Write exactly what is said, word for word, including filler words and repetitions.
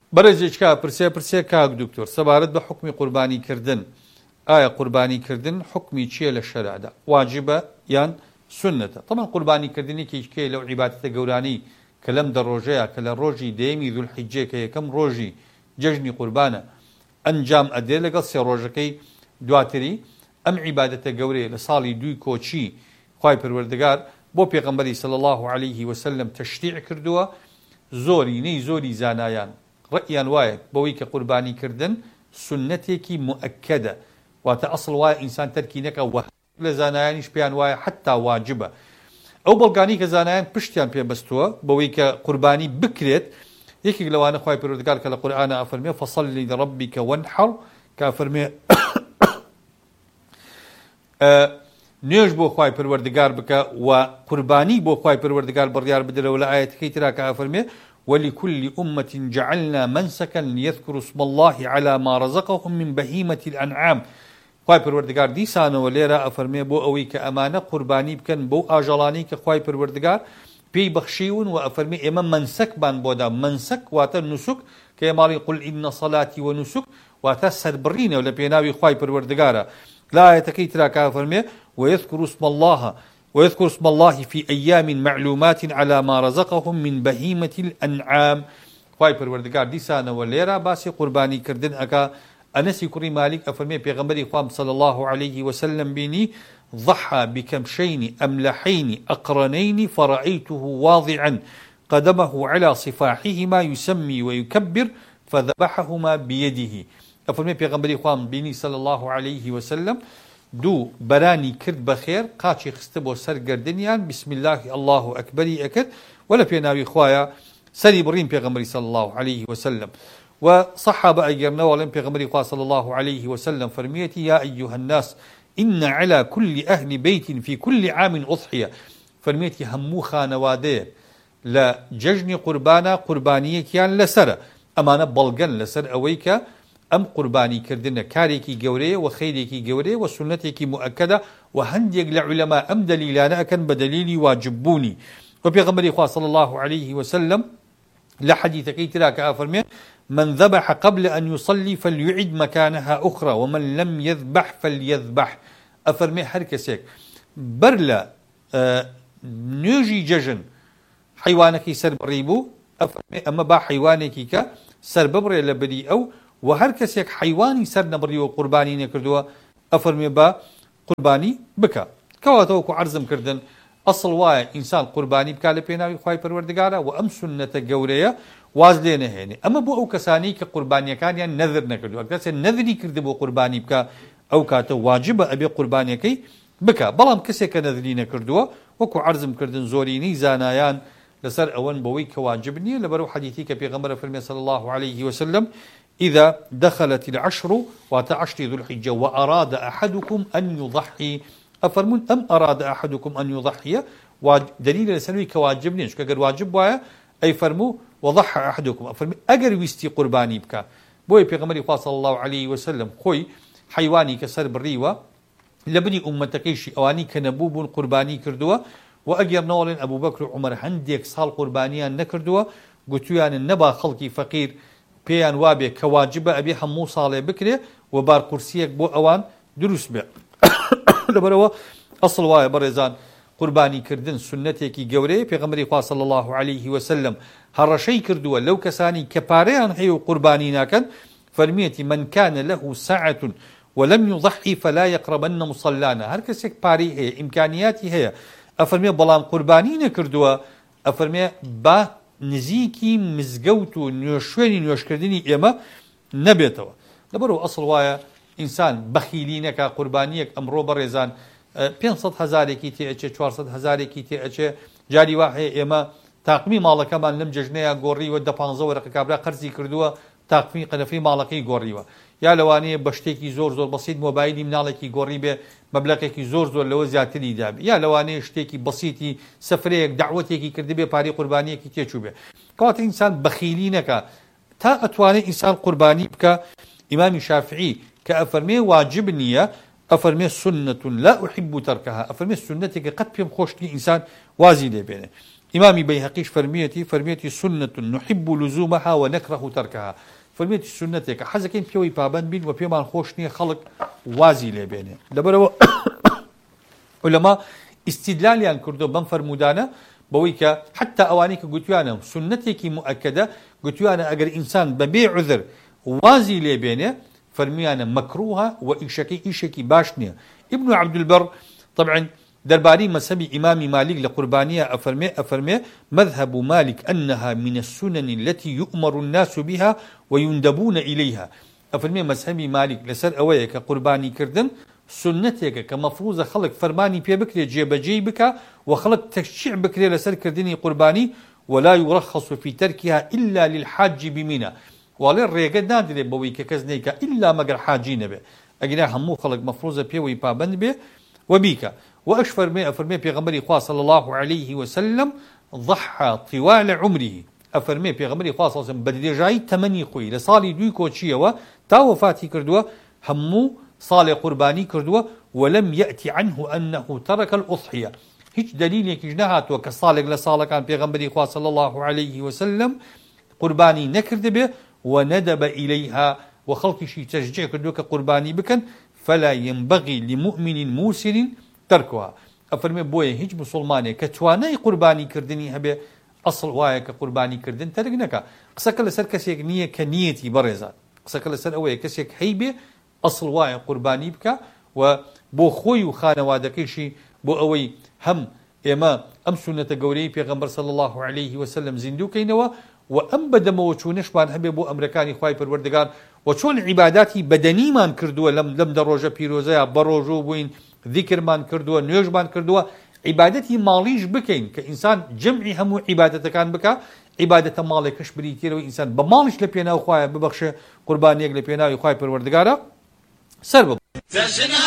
بەرەجێکا پرسێ پرسێ کاک دکتۆر سەبارەت بە حکمی قوربانی کردن ئایا قوربانی کردن حکمی چییە لە شەریعەدا واجبە یان سنەتە طبعا قوربانی کردنێکی کێ لەو عیبادەتە گەورانی کە لەم دە ڕۆژەیە کە لە ڕۆژی دەیەمی ذولحیجە کە یەکەم ڕۆژی جەژنی قوربانە ئەنجام ئەدێ لەگەڵ سێ ڕۆژەکەی دواتری ئەم عیبادەتە گەورەیە لە ساڵی دووی کۆچی خوای پەروەردگار بۆ پێغەمبەری صلی الله عليه وسلم تەشریع کردووە زۆرینەی زۆری زانایان ڕەئیان وایە بەوەی کە قوربانی کردن سنەتێکی مؤکەدە واتە ئەسڵ وایە ئینسان تەرکی نەکە وە لە زانایانیش پێیان وایە حتا واجبە ئەو بەڵگانی کە زانایان پشتیان پێبەستووە بەوەی کە قوربانی بکرێت یەکێک لەوانە خوای پەروەردگار کە لە قورئانە ئەفەرمێ فەصەلی لرەبیکە وەنحەڕ کە ئەفەرمێ نوێژ بۆ خوای پەروەردگار بکە و قوربانی بۆ خوای پەروەردگار بڕیار بدرەوە لە ئایەتەکەی ترا کە ئەفەرمێ ولكل أمة جعلنا منسكا ليذكروا اسم الله على ما رزقهم من بهيمة الأنعام خوای پەروەردگار دیسانەوە لێرە ئەفەرمێ بۆ ئەوەی کە ئەمانە قوربانی بکەن بۆ ئاژەڵانی کە خوای پەروەردگار پێی بەخشیون و ئەفەرمێ ئێمە منسەکمان بۆدا منسەک واتە نوسک کە ئێماڵی قل ئین صلاتی ونسک واتە سەربڕینە لە پێناوی خوای پەروەردگارە لا ئایەتەکەی ترا کە ئەفەرمێ ويذكر اسم الله ويذكر اسم الله في أيام معلومات على ما رزقهم من بهيمة الأنعام خوای پەروەردگار دیسانەوە لێرە باسی قوربانی کردن ئەکا ئەنەسی کوڕی مالک ئەفەرمێ پێغەمبەری خوام صلی الله عليه وسلم بینی ضحى بكبشين أملحين أقرنين فرأيته واضعا قدمه على صفاحهما يسمي ويكبر فذبحهما بيده ئەفەرمێ پێغەمبەری خوام بینی صلی الله عليه وسلم دوو بەرانی کرد بەخێر قاچی خستە بۆ سەر گەردنیان بسم الله الله ئەکبەری ئەکرد و لە پێناوی خوایە سەری بڕین پێغەمبەری صلی الله عليه وسلم و صحابة أجرناوا لم پیغمبر صلى الله عليه وسلم فرميتي يا أيها الناس إن على كل أهل بيت في كل عام أضحية فرميتي همو خانواده لا ججن قربانا قربانية كيان لسر أمانة بلغن لسر أويك أم قرباني كردنا كاريكي جوري وخيريكي جوري وسنتيكي مؤكدة وهنديق لعلماء أم دليلانا أكن بدليلي واجبوني وبيغمبر صلى الله عليه وسلم لحديث كيتراك أفرمي من ذبح قبل أن يصلي فليعد مكانها أخرى ومن لم يذبح فليذبح أفرمي حركسك برلا آه نيجي ججن حيوانك سر بريبو أفرمي أما با حيوانك كا سر ببري لبدي أو وهركسك حيواني سر نبري وقرباني نكردوا أفرمي با قرباني بكا كواتوكو عرزم كردن أصل واي إنسان قرباني بكا لبيناوي خواهي پروردگارا وأم سنة قورية واز لێ نەهێنێ ئەمە بۆ ئەو کەسانی کە قوربانیەکانیان نەذر نەکردووە کەسێ نەذری کرد بۆ قوربانی بکە ئەو کاتە واجبە ئەبێ قوربانیەکەی بکە بەڵام کەسێک کە نەذری نەکردووە وەکو عەرزم کردن زۆرینەی زانایان لەسەر ئەوەن بەوەی کە واجب نییە لەبەرەو حەدیثی کە پێغەمبەر فەرمێ صلی الله عليه وسلم إذا دخلت العشر واتە عشری ذو الحجة وأراد أحدكم أن يضحي أفرمون أم أراد أحدكم أن يضحي دليل لسنوي كواجب نيش كأجر واجب وايا أي فرمو وضحى أحدكم أفرمي أجر ويستي قرباني بك بوي بيغمري صلى الله عليه وسلم خوي حيواني كسر بالريوة لبني أمتكيشي أواني كنبوب قرباني كردوا وأجر نولن أبو بكر وعمر هنديك صال قربانيان نكردوا قلتويان النبا خلقي فقير بيان وابي كواجبة أبي حمو صالي بكري وبار كرسيك بو أوان دروس بيع لبروا أصل واي برزان قرباني كردن سنتيكي جوري پیغمبري صلى الله عليه وسلم هرشي كردوا لو كساني كباريان هيو قرباني ناكن فرميتي من كان له ساعة ولم يضحي فلا يقربن مصلانا هر كسيك باري هي إمكانياتي هي أفرمي بلان قرباني نكردوا أفرمي با نزيكي مزقوتو نيوشويني نيوش كردني إما نبيتوا لبرو أصل وايا إنسان بخيلينك قربانيك أمرو بريزان پێنج هەزارێکی تێئەچێ چوارسەد هەزارێکی تێئەچێ جاری وا هەیە ئێمە تاقمی ماڵەکەمان لەم جژنەیە گۆڕیوە دە پانزە وەرەقە کابرا قەرزی کردووە تاقمی قەنەفی ماڵەکەی گۆڕیوە یا لەوانەیە بە شتێکی زۆر زۆر بەسیط مۆبایلی مناڵێکی گۆڕی بێ مەبلەغێکی زۆر زۆر لەوە زیاتری دابێ یا لەوانەیە شتێکی بەسیطی سەفرەیەک دعوەتێکی کردی بێ پارەی قوربانیەکی تێچوو بێ کەواتە ئینسان بەخیلی نەکە تا ئەتوانێت ئینسان قوربانی بکە ئیمامی شافعی کە ئەفەرمێ واجب نییە أفرمي سنة لا أحب تركها أفرمي سنتك قد بيم خوشتي إنسان وازي لي بينه إمامي بيهقيش فرميتي فرميتي سنة نحب لزومها ونكره تركها فرميتي سنتك حزكين بيوي بابن بين وبيمان خوشني خلق وازي لبينه لبرو علماء استدلال يعني كردو بن فرمودانا بويكا حتى أوانيك قلتوانا سنتك مؤكدة قلتوانا أجر إنسان ببيع عذر وازي لبينه فرميانا مكروها وإيشكي إيشكي باشنية ابن عبد البر طبعا درباري مذهب إمام مالك لقربانية أفرمي أفرمي مذهب مالك أنها من السنن التي يؤمر الناس بها ويندبون إليها أفرمي مذهب مالك لسر أوية كقرباني كردن سنتك كمفروض خلق فرماني بي بكري جيب جيبك وخلق تشيع بكري لسر كردني قرباني ولا يرخص في تركها إلا للحاج بمنى ولا الريقة نادر بويك كزنيك إلا مقر حاجين به أجنا همو خلق مفروض بي ويبابن به وبيك وأش فرمي أفرمي بيغمري خواه صلى الله عليه وسلم ضحى طوال عمره أفرمي بيغمري خواه صلى الله عليه وسلم بدي جاي تمني خوي لصالي دوي كوتشيوا تا وفاتي كردوا همو صالي قرباني كردوا ولم يأتي عنه أنه ترك الأضحية هيج دليل يكجنهات وكصالق لصالة كان بيغمري خواه صلى الله عليه وسلم قرباني نكرد به وندب إليها وخلق شي تشجيع كردوا كقرباني بكن فلا ينبغي لمؤمن موسر تركها أفرمي بوي هيج مسلماني كتواني قرباني كردني هبه أصل وايا كقرباني كردن ترقنك قسك لسر كسيك نية كنيتي برزات قسك لسر أوي كسيك هيبه أصل وايا قرباني بك وبو خوي وخانوادكيشي بو أوي هم إما أم سنة قولي بيغمبر صلى الله عليه وسلم زندو كينوا وأم بدم وشونش بان هبه بو أمريكاني خواي پروردگار وشون عباداتي بدني مان كردوا لم لم دروجة بيروزايا بروجو بوين ذكر مان كردوا نيوش مان كردوا عبادتي ماليش بكين كإنسان جمعي همو عبادة كان بكا عبادة مالي كش بريتير وإنسان بمالش لبينا وخوايا ببخش قربانيك لبينا وخواي پروردگارا سرب